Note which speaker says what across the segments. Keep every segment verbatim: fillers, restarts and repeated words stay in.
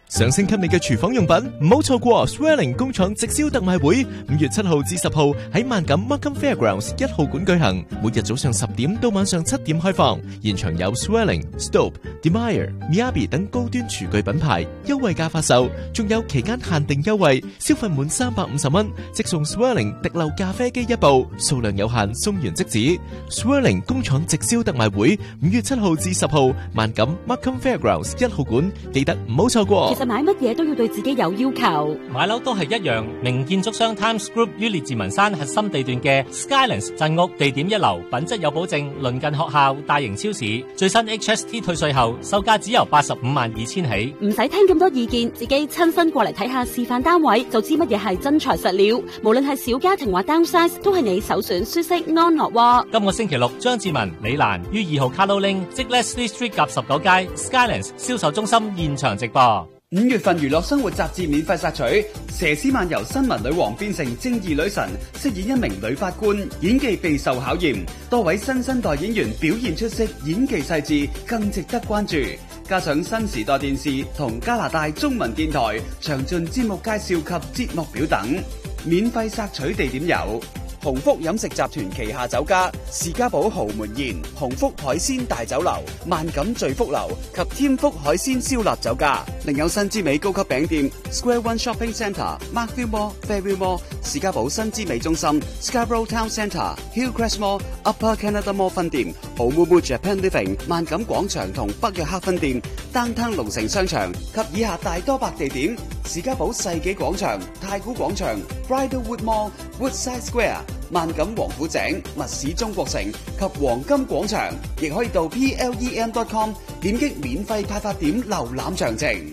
Speaker 1: 想升級你嘅廚房用品，唔好錯過 Swelling 工廠直銷特賣會，五月七號至十號喺萬錦 Markham Fairgrounds 一號館舉行，每日早上十點到晚上七點開放。現場有 Swelling、Stope、Demire、Miyabi 等高端廚具品牌優惠價發售，仲有期間限定優惠，消費滿三百五十蚊即送 Swelling 滴漏咖啡機一部，數量有限，送完即止。Swelling 工廠直銷特賣會，五月七號至十號，萬錦 Markham Fairgrounds 一號館，記得唔好錯過。
Speaker 2: 其實買乜嘢都要對自己有要求，
Speaker 3: 買樓都係一樣。名建築商 Times Group 於列治文山核心地段嘅 Skylands 鎮屋，地點一流，品質有保證，鄰近學校、大型超市，最新 H S T 退稅後，售價只由八十五萬二千起。
Speaker 2: 唔使聽咁多意見，自己親身過嚟睇下示範單位，就知乜嘢係真材實料。無論係小家庭或 downsize， 都係你首選舒適安樂窩。
Speaker 3: 今個星期六，張志文、李蘭於二號 Carlo Ling 即 Leslie Street 夾十九街 Skylands 銷售中心現場直播。
Speaker 4: 五月份娛樂生活雜誌免費索取，佘詩曼由新聞女王變成正義女神，飾演一名女法官，演技備受考驗。多位新生代演員表現出色，演技細緻，更值得關注。加上新時代電視同加拿大中文電台詳盡節目介紹及節目表等，免費索取地點有鴻福飲食集團旗下酒家士嘉堡豪門宴、鴻福海鮮大酒樓、萬錦聚福樓及添福海鮮燒臘酒家，另有新之美高級餅店 Square One Shopping Centre、Markville Mall、Fairview Mall、士嘉堡新之美中心、Scarborough Town Centre、Hillcrest Mall、Upper Canada Mall 分店、Omumu Japan Living、萬錦廣場同北約克分店、Downtown 龍城商場及以下大多百地點：士嘉堡世紀廣場、太古廣場、Bridlewood Mall、Woodside Square、萬錦王府井、密市中國城及黃金廣場，亦可以到 P L E M dot com 點擊免費派發點瀏覽詳情。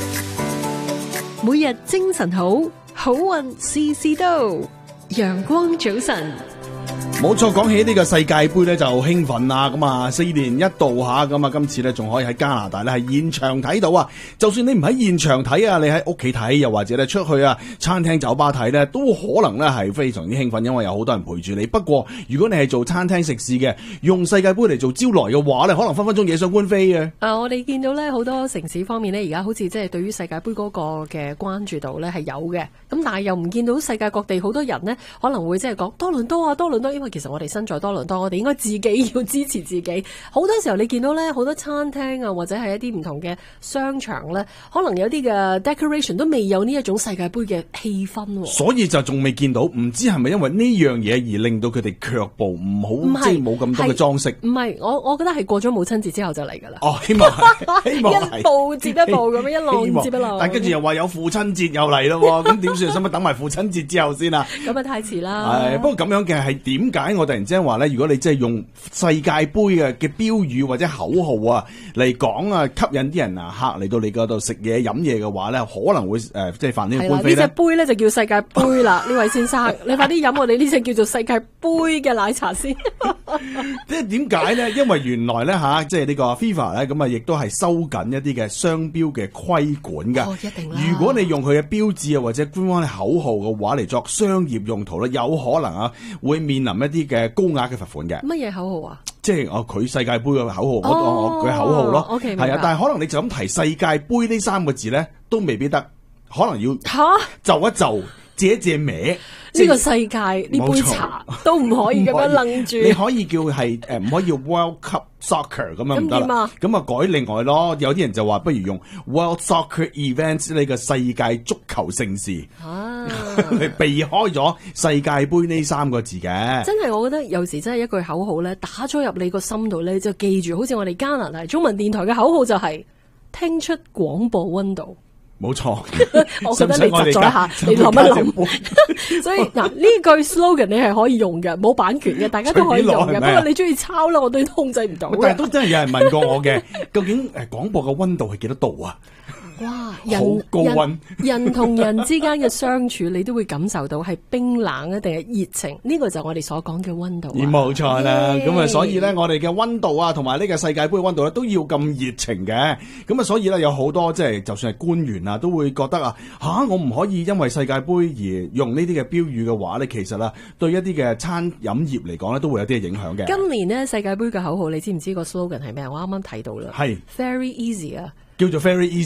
Speaker 5: 每日精神好，好運事事都。陽光早晨。
Speaker 6: 冇錯，講起呢個世界盃咧就興奮啦，咁啊四年一度吓，咁啊今次咧仲可以喺加拿大咧係現場睇到啊！就算你唔喺現場睇啊，你喺屋企睇，又或者咧出去啊餐廳酒吧睇咧，都可能咧係非常之興奮，因為有好多人陪住你。不過如果你係做餐廳食肆嘅，用世界盃嚟做招來嘅話咧，可能分分鐘惹上官非嘅。
Speaker 5: 啊，我哋見到咧好多城市方面咧，而家好似即係對於世界盃嗰個嘅關注度咧係有嘅，咁但係又唔見到世界各地好多人呢可能會即係講多倫多啊，多倫多，因為其實我哋身在多倫多，我哋應該自己要支持自己。好多時候你見到咧，好多餐廳啊，或者係一啲唔同嘅商場咧，可能有啲嘅 decoration 都未有呢一種世界盃嘅氣氛，
Speaker 6: 所以就仲未見到，唔知係咪因為呢樣嘢而令到佢哋卻步，唔好即係冇咁多嘅裝飾。唔
Speaker 5: 係，我我覺得係過咗母親節之後就嚟噶啦。
Speaker 6: 哦，希望係，希望係
Speaker 5: 一步接一步咁樣，一浪接一浪。
Speaker 6: 但跟住又話有父親節又嚟咯，咁點算？使唔使等埋父親節之後先啊？
Speaker 5: 咁啊太遲啦。
Speaker 6: 係，不過咁樣嘅係點解我突然之間話咧？如果你即係用世界盃嘅嘅標語或者口號啊嚟講啊，吸引啲人啊客嚟到你嗰度食嘢飲嘢嘅話咧，可能會誒、呃、即係犯呢個官非咧。呢隻杯咧就叫世界盃啦，呢位先生，你快啲飲我哋呢隻叫做世界盃嘅奶茶先。即係點解咧？因為原來咧吓，即係呢個 FIFA 咧咁啊，亦都係收緊一啲嘅商標嘅規管噶。
Speaker 5: 哦，一定啦。
Speaker 6: 如果你用佢嘅標誌啊或者官方嘅口號嘅話嚟作商業用途咧，有可能啊會面臨一啲嘅高額嘅罰款嘅。
Speaker 5: 乜嘢口號啊？
Speaker 6: 即係哦，佢世界盃嘅口號，我我佢口號咯。
Speaker 5: OK，
Speaker 6: 係啊，但係可能你就咁提世界盃呢三個字咧，都未必得，可能要就一就借一借名。
Speaker 5: 呢個世界呢杯茶都唔可以咁樣愣住。
Speaker 6: 你可以叫係誒，唔可以叫 World Cup Soccer 咁樣唔得啦。咁啊改另外咯，有啲人就話不如用 World Soccer Events 呢個世界足球盛事，
Speaker 5: 啊，
Speaker 6: 避開咗世界盃呢三個字嘅。
Speaker 5: 真係我覺得有時真係一句口號咧，打咗入你個心度咧，就記住，好似我哋加拿大中文電台嘅口號就係、是、聽出廣播溫度。
Speaker 6: 冇錯，
Speaker 5: 我覺得你窒咗一下，你諗一諗。所以嗱，呢句 slogan 你係可以用嘅，冇版權嘅，大家都可以用嘅。不過你中意抄啦，我都控制唔到。
Speaker 6: 但係都真係有人問過我嘅，究竟誒廣播嘅溫度係幾多度啊？
Speaker 5: 哇！人
Speaker 6: 好高溫，
Speaker 5: 人同人之間嘅相處，你都會感受到係冰冷啊，定係熱情？呢、這個就係我哋所講嘅溫度、啊。
Speaker 6: 冇錯啦，咁啊，所以咧，我哋嘅溫度啊，同埋呢個世界盃嘅溫度咧，都要咁熱情嘅。咁啊，所以咧，有好多即係，就算係官員啊，都會覺得啊，吓我唔可以因為世界盃而用呢啲嘅標語嘅話咧，其實啦，對一啲嘅餐飲業嚟講咧，都會有啲嘅影響嘅。
Speaker 5: 今年呢，世界盃嘅口號，你知唔知個 slogan 係咩？我啱啱睇到啦，係 Very Easy 啊，
Speaker 6: 叫做 Very Easy。